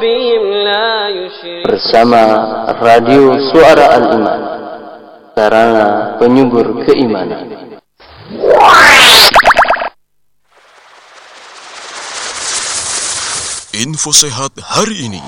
bersama Radio Suara Al-Iman, sarana penyubur keimanan. Info sehat hari ini.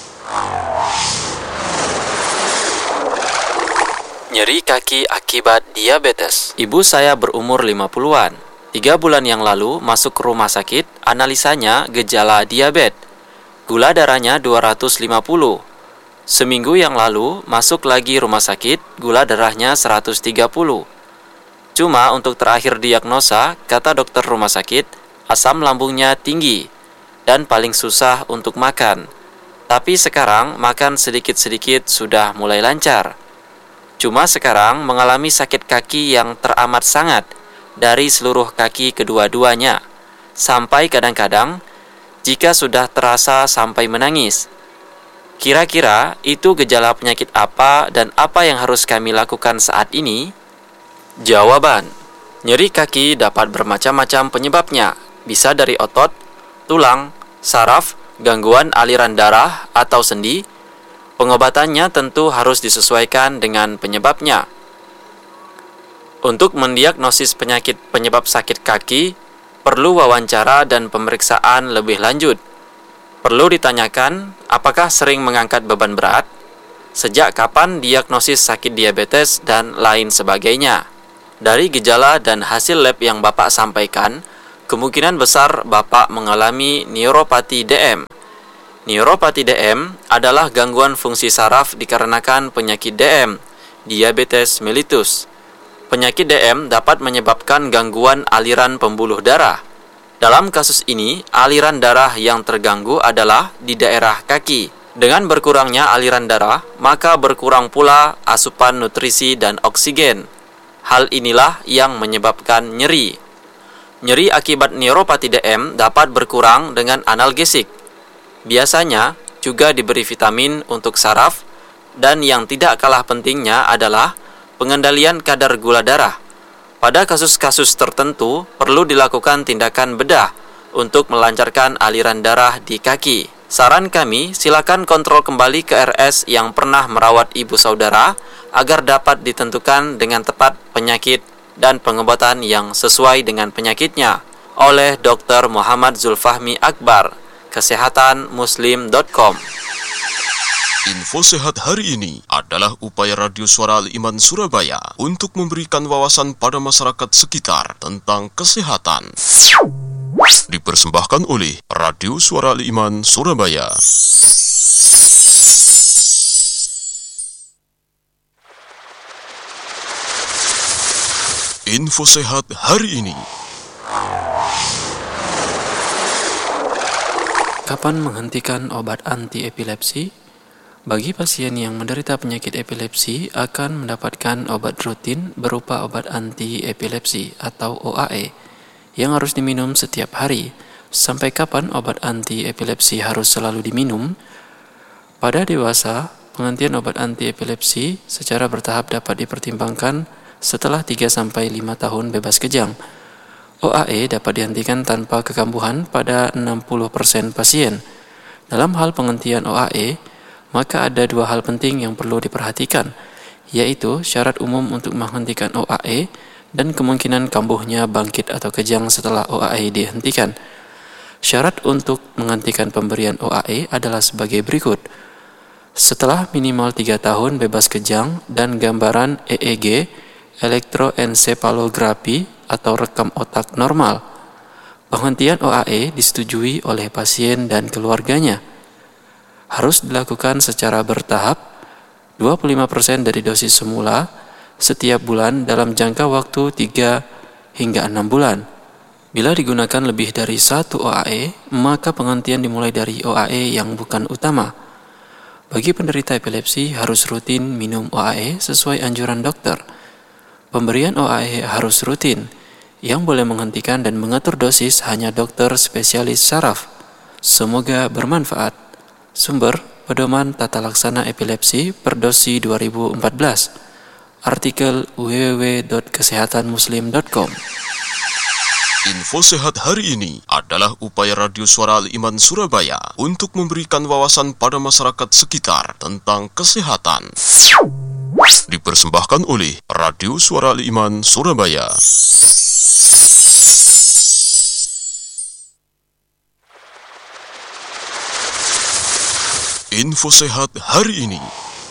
Nyeri kaki akibat diabetes. Ibu saya berumur 50-an. 3 bulan yang lalu masuk ke rumah sakit, analisanya gejala diabetes. Gula darahnya 250. Seminggu yang lalu masuk lagi rumah sakit, gula darahnya 130. Cuma untuk terakhir diagnosa, kata dokter rumah sakit, asam lambungnya tinggi dan paling susah untuk makan. Tapi sekarang makan sedikit-sedikit sudah mulai lancar. Cuma sekarang mengalami sakit kaki yang teramat sangat dari seluruh kaki kedua-duanya, sampai kadang-kadang jika sudah terasa sampai menangis. Kira-kira itu gejala penyakit apa dan apa yang harus kami lakukan saat ini? Jawaban: nyeri kaki dapat bermacam-macam penyebabnya, bisa dari otot, tulang, saraf, gangguan aliran darah, atau sendi. Pengobatannya tentu harus disesuaikan dengan penyebabnya. Untuk mendiagnosis penyakit penyebab sakit kaki, perlu wawancara dan pemeriksaan lebih lanjut. Perlu ditanyakan, apakah sering mengangkat beban berat, sejak kapan diagnosis sakit diabetes, dan lain sebagainya. Dari gejala dan hasil lab yang Bapak sampaikan, kemungkinan besar Bapak mengalami neuropati DM. Neuropati DM adalah gangguan fungsi saraf dikarenakan penyakit DM, diabetes mellitus. Penyakit DM dapat menyebabkan gangguan aliran pembuluh darah. Dalam kasus ini, aliran darah yang terganggu adalah di daerah kaki. Dengan berkurangnya aliran darah, maka berkurang pula asupan nutrisi dan oksigen. Hal inilah yang menyebabkan nyeri. Nyeri akibat neuropati DM dapat berkurang dengan analgesik. Biasanya juga diberi vitamin untuk saraf, dan yang tidak kalah pentingnya adalah pengendalian kadar gula darah. Pada kasus-kasus tertentu, perlu dilakukan tindakan bedah untuk melancarkan aliran darah di kaki. Saran kami, silakan kontrol kembali ke RS yang pernah merawat ibu saudara agar dapat ditentukan dengan tepat penyakit dan pengobatan yang sesuai dengan penyakitnya oleh Dr. Muhammad Zulfahmi Akbar, kesehatanmuslim.com. Info sehat hari ini adalah upaya Radio Suara Al-Iman Surabaya untuk memberikan wawasan pada masyarakat sekitar tentang kesehatan. Dipersembahkan oleh Radio Suara Al-Iman Surabaya. Info sehat hari ini. Kapan menghentikan obat anti-epilepsi? Bagi pasien yang menderita penyakit epilepsi akan mendapatkan obat rutin berupa obat anti-epilepsi atau OAE yang harus diminum setiap hari. Sampai kapan obat anti-epilepsi harus selalu diminum? Pada dewasa, penghentian obat anti-epilepsi secara bertahap dapat dipertimbangkan setelah 3-5 tahun bebas kejang. OAE dapat dihentikan tanpa kekambuhan pada 60% pasien. Dalam hal penghentian OAE, maka ada 2 hal penting yang perlu diperhatikan, yaitu syarat umum untuk menghentikan OAE dan kemungkinan kambuhnya bangkit atau kejang setelah OAE dihentikan. Syarat untuk menghentikan pemberian OAE adalah sebagai berikut. Setelah minimal 3 tahun bebas kejang dan gambaran EEG, elektroensefalografi atau rekam otak normal, penghentian OAE disetujui oleh pasien dan keluarganya. Harus dilakukan secara bertahap, 25% dari dosis semula setiap bulan dalam jangka waktu 3 hingga 6 bulan. Bila digunakan lebih dari 1 OAE, maka penghentian dimulai dari OAE yang bukan utama. Bagi penderita epilepsi harus rutin minum OAE sesuai anjuran dokter. Pemberian OAE harus rutin. Yang boleh menghentikan dan mengatur dosis hanya dokter spesialis saraf. Semoga bermanfaat. Sumber: Pedoman Tata Laksana Epilepsi Perdosi 2014. Artikel www.kesehatanmuslim.com. Info sehat hari ini adalah upaya Radio Suara Al-Iman Surabaya untuk memberikan wawasan pada masyarakat sekitar tentang kesehatan. Dipersembahkan oleh Radio Suara Al-Iman Surabaya. Info sehat hari ini.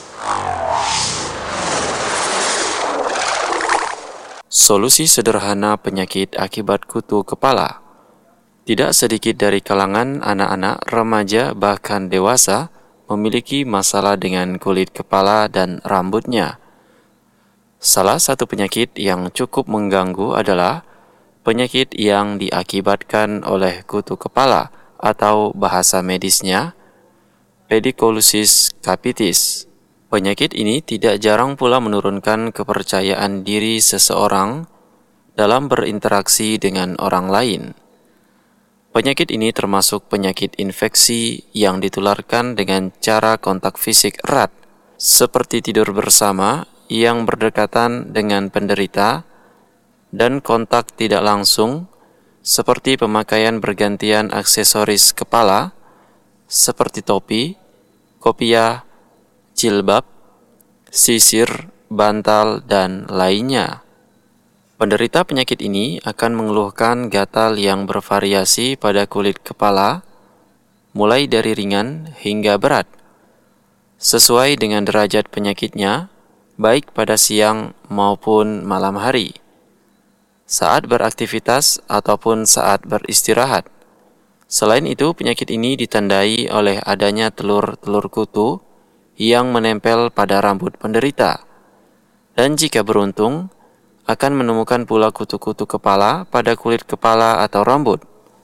Solusi sederhana penyakit akibat kutu kepala. Tidak sedikit dari kalangan anak-anak, remaja, bahkan dewasa memiliki masalah dengan kulit kepala dan rambutnya. Salah satu penyakit yang cukup mengganggu adalah penyakit yang diakibatkan oleh kutu kepala atau bahasa medisnya pediculusis capitis. Penyakit ini tidak jarang pula menurunkan kepercayaan diri seseorang dalam berinteraksi dengan orang lain. Penyakit ini termasuk penyakit infeksi yang ditularkan dengan cara kontak fisik erat, seperti tidur bersama yang berdekatan dengan penderita, dan kontak tidak langsung, seperti pemakaian bergantian aksesoris kepala, seperti topi, kopiah, jilbab, sisir, bantal, dan lainnya. Penderita penyakit ini akan mengeluhkan gatal yang bervariasi pada kulit kepala, mulai dari ringan hingga berat, sesuai dengan derajat penyakitnya, baik pada siang maupun malam hari, saat beraktivitas ataupun saat beristirahat. Selain itu, penyakit ini ditandai oleh adanya telur-telur kutu yang menempel pada rambut penderita, dan jika beruntung, akan menemukan pula kutu-kutu kepala pada kulit kepala atau rambut.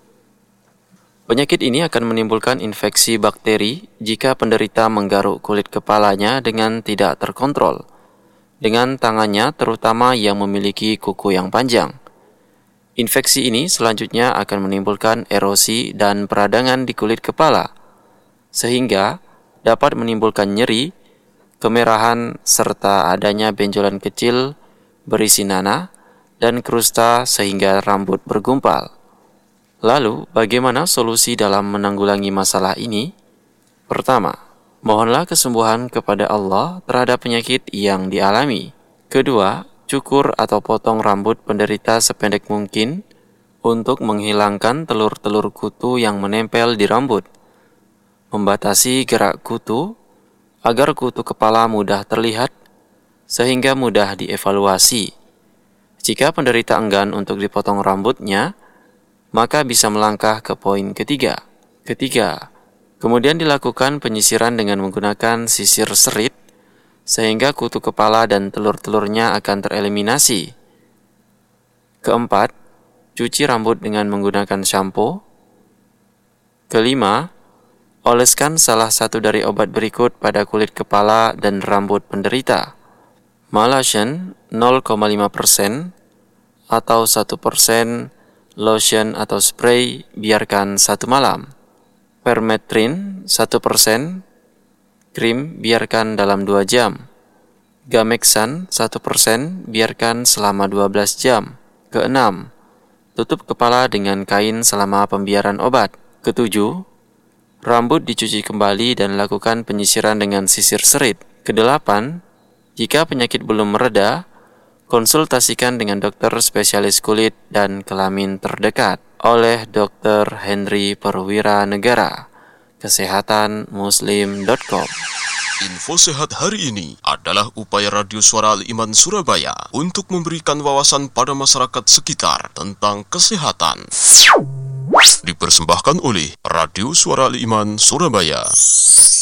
Penyakit ini akan menimbulkan infeksi bakteri jika penderita menggaruk kulit kepalanya dengan tidak terkontrol, dengan tangannya terutama yang memiliki kuku yang panjang. Infeksi ini selanjutnya akan menimbulkan erosi dan peradangan di kulit kepala, sehingga dapat menimbulkan nyeri, kemerahan, serta adanya benjolan kecil berisi nanah dan krusta sehingga rambut bergumpal. Lalu, bagaimana solusi dalam menanggulangi masalah ini? Pertama, mohonlah kesembuhan kepada Allah terhadap penyakit yang dialami. Kedua, cukur atau potong rambut penderita sependek mungkin untuk menghilangkan telur-telur kutu yang menempel di rambut. Membatasi gerak kutu agar kutu kepala mudah terlihat sehingga mudah dievaluasi. Jika penderita enggan untuk dipotong rambutnya, maka bisa melangkah ke poin ketiga. Kemudian dilakukan penyisiran dengan menggunakan sisir serit sehingga kutu kepala dan telur-telurnya akan tereliminasi. Keempat, cuci rambut dengan menggunakan shampoo. Kelima, oleskan salah satu dari obat berikut pada kulit kepala dan rambut penderita. Malaysian 0,5% atau 1% lotion atau spray biarkan 1 malam. Permethrin 1%, krim biarkan dalam 2 jam. Gamexan 1% biarkan selama 12 jam. Keenam, tutup kepala dengan kain selama pembiaran obat. Ketujuh, rambut dicuci kembali dan lakukan penyisiran dengan sisir serit. Kedelapan, jika penyakit belum mereda, konsultasikan dengan dokter spesialis kulit dan kelamin terdekat oleh Dr. Henry Perwira Negara, kesehatanmuslim.com. Info sehat hari ini adalah upaya Radio Suara Al-Iman Surabaya untuk memberikan wawasan pada masyarakat sekitar tentang kesehatan. Dipersembahkan oleh Radio Suara Al-Iman Surabaya.